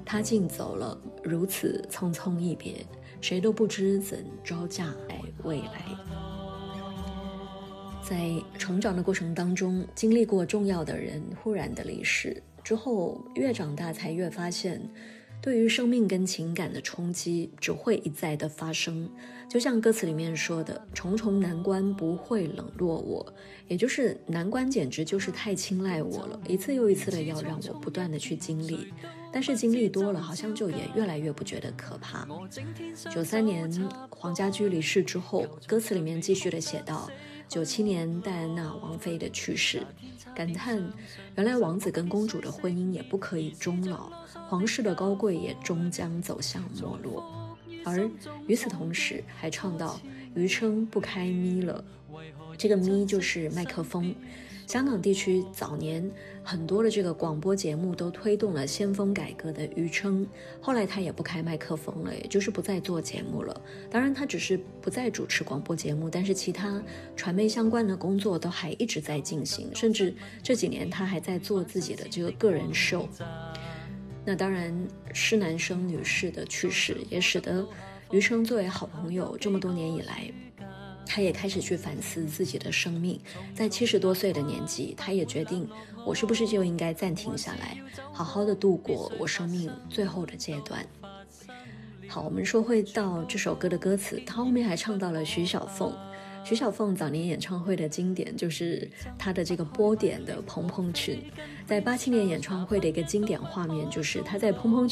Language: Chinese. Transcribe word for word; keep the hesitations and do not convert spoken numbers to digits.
他竟走了，如此匆匆一别，谁都不知怎招架未来。在成长的过程当中，经历过重要的人忽然的离世之后，越长大才越发现，对于生命跟情感的冲击只会一再的发生。就像歌词里面说的，重重难关不会冷落我，也就是难关简直就是太青睐我了，一次又一次的要让我不断的去经历，但是经历多了好像就也越来越不觉得可怕。九三年黄家驹离世之后，歌词里面继续的写道，九七年戴安娜王妃的去世，感叹原来王子跟公主的婚姻也不可以终老，皇室的高贵也终将走向没落。而与此同时还唱到余生不开咪了，这个咪就是麦克风。香港地区早年很多的这个广播节目都推动了先锋改革的余称，后来他也不开麦克风了，也就是不再做节目了。当然他只是不再主持广播节目，但是其他传媒相关的工作都还一直在进行，甚至这几年他还在做自己的这个个人秀。那当然施南生女士的去世也使得余生作为好朋友这么多年以来，他也开始去反思自己的生命。在七十多岁的年纪，他也决定我是不是就应该暂停下来，好好的度过我生命最后的阶段。好，我们说回到这首歌的歌词，他后面还唱到了徐小凤。徐小凤早年演唱会的经典就是她的这个波点的蓬蓬裙，在八七年演唱会的一个经典画面就是她在蓬蓬裙